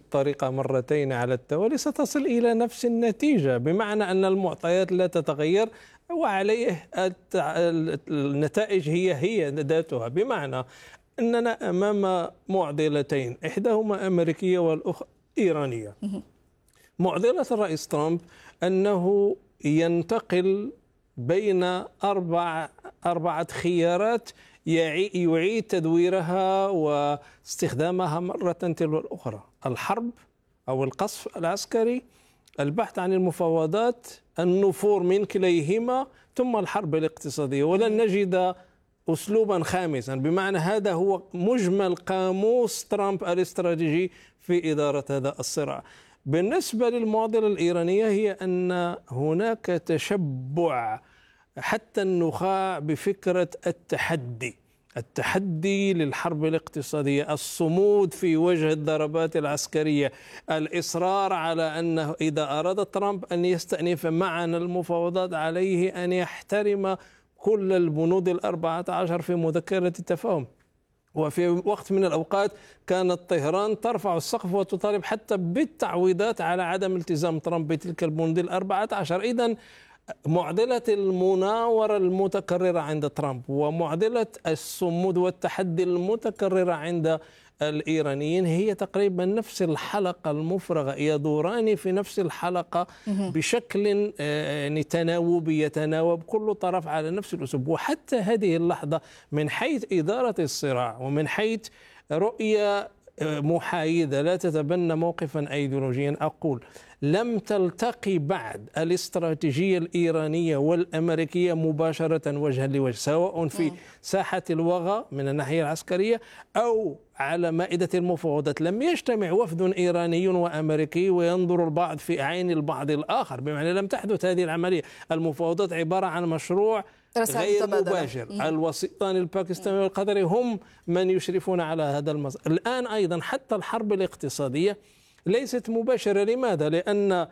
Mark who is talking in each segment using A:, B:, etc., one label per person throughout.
A: الطريقة مرتين على التوالي ستصل إلى نفس النتيجة، بمعنى أن المعطيات لا تتغير وعليه النتائج هي ذاتها، بمعنى أننا أمام معضلتين، إحداهما أمريكية والأخرى إيرانية. معضلة الرئيس ترامب أنه ينتقل بين أربعة خيارات يعيد تدويرها واستخدامها مرة تلو الأخرى: الحرب أو القصف العسكري، البحث عن المفاوضات، النفور من كليهما، ثم الحرب الاقتصادية. ولن نجد أسلوبا خامسا، بمعنى هذا هو مجمل قاموس ترامب الاستراتيجي في إدارة هذا الصراع. بالنسبة للمعضلة الإيرانية هي أن هناك تشبع حتى النخاع بفكرة التحدي للحرب الاقتصادية، الصمود في وجه الضربات العسكرية، الإصرار على أنه إذا أراد ترامب أن يستأنف معنا المفاوضات عليه أن يحترم كل البنود 14 في مذكرة التفاهم. وفي وقت من الأوقات كانت طهران ترفع السقف وتطالب حتى بالتعويضات على عدم التزام ترامب بتلك البنود 14. إذن معضلة المناورة المتكررة عند ترامب ومعضلة الصمود والتحدي المتكررة عند الإيرانيين هي تقريبا نفس الحلقة المفرغة، يدوران في نفس الحلقة بشكل يعني تناوبي، يتناوب كل طرف على نفس الأسلوب. وحتى هذه اللحظة من حيث إدارة الصراع ومن حيث رؤية محايدة لا تتبنى موقفا أيديولوجيا، أقول لم تلتقي بعد الاستراتيجية الإيرانية والأمريكية مباشرة وجها لوجه، سواء في ساحة الوغى من الناحية العسكرية أو على مائدة المفاوضات. لم يجتمع وفد إيراني وأمريكي وينظر البعض في عين البعض الآخر، بمعنى لم تحدث هذه العملية. المفاوضات عبارة عن مشروع غير مباشر، الوسيطان الباكستاني والقطري هم من يشرفون على هذا المسار. الآن أيضا حتى الحرب الاقتصادية ليست مباشرة. لماذا؟ لأن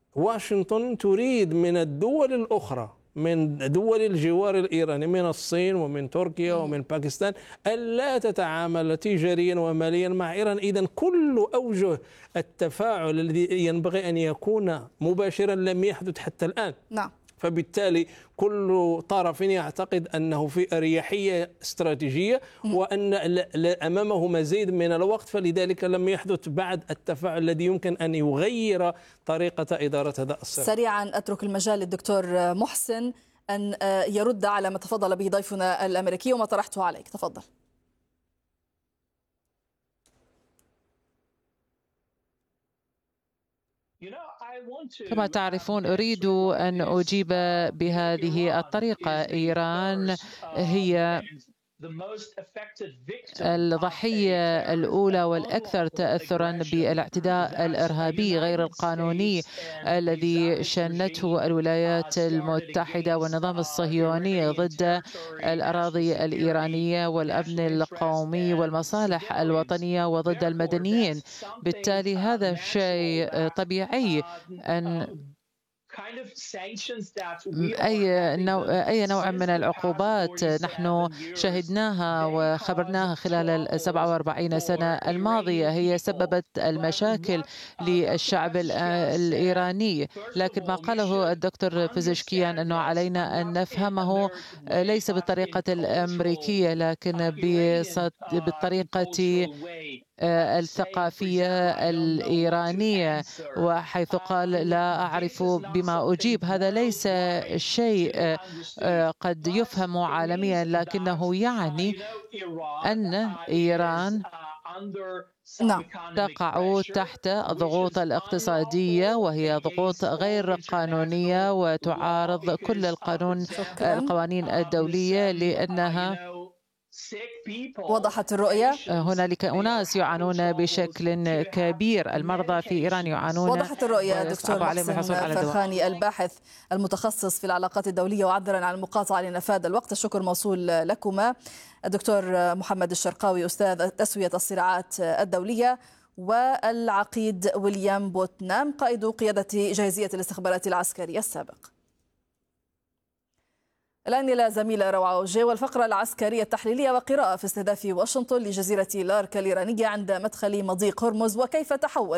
A: واشنطن تريد من الدول الأخرى، من دول الجوار الإيراني، من الصين ومن تركيا ومن باكستان، ألا تتعامل تجاريا وماليا مع إيران. إذن كل أوجه التفاعل الذي ينبغي أن يكون مباشرا لم يحدث حتى الآن.
B: نعم.
A: فبالتالي كل طرف يعتقد أنه في أريحية استراتيجية وأن أمامه مزيد من الوقت، فلذلك لم يحدث بعد التفاعل الذي يمكن أن يغير طريقة إدارة هذا الصراع.
B: سريعا أترك المجال للدكتور محسن أن يرد على ما تفضل به ضيفنا الأمريكي وما طرحته عليك. تفضل.
C: كما تعرفون أريد أن أجيب بهذه الطريقة. إيران هي الضحية الأولى والأكثر تأثرا بالاعتداء الإرهابي غير القانوني الذي شنته الولايات المتحدة والنظام الصهيوني ضد الأراضي الإيرانية والأمن القومي والمصالح الوطنية وضد المدنيين. بالتالي هذا شيء طبيعي أن أي نوع من العقوبات نحن شهدناها وخبرناها خلال 47 سنة الماضية هي سببت المشاكل للشعب الإيراني. لكن ما قاله الدكتور بيزشكيان أنه علينا أن نفهمه ليس بالطريقة الأمريكية لكن بالطريقة الثقافية الإيرانية، وحيث قال لا أعرف بما أجيب. هذا ليس شيء قد يفهم عالميا، لكنه يعني أن إيران تقع تحت الضغوط الاقتصادية وهي ضغوط غير قانونية وتعارض كل القوانين الدولية لأنها
B: وضحت الرؤية.
C: هنالك أناس يعانون بشكل كبير، المرضى في إيران يعانون.
B: وضحت الرؤية دكتور محسن فرخاني الباحث المتخصص في العلاقات الدولية، وعذرا عن المقاطعة لنفاد الوقت. الشكر موصول لكما. الدكتور محمد الشرقاوي أستاذ تسوية الصراعات الدولية، والعقيد ويليام بوتنام قائد قيادة جاهزية الاستخبارات العسكرية السابق. الآن إلى زميلة روعة أوجي والفقرة العسكرية التحليلية وقراءة في استهداف واشنطن لجزيرة لارك الإيرانية عند مدخل مضيق هرمز، وكيف تحول